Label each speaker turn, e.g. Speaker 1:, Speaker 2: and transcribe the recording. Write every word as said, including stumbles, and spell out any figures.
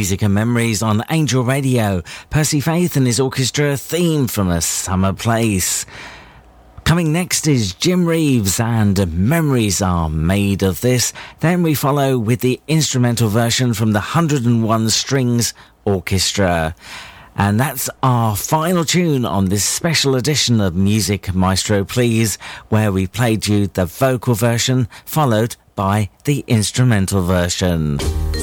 Speaker 1: Music and Memories on Angel Radio. Percy Faith and his orchestra theme from A Summer Place. Coming next is Jim Reeves and Memories Are Made of This. Then we follow with the instrumental version from the one hundred and one Strings Orchestra. And that's our final tune on this special edition of Music Maestro Please, where we played you the vocal version followed by the instrumental version.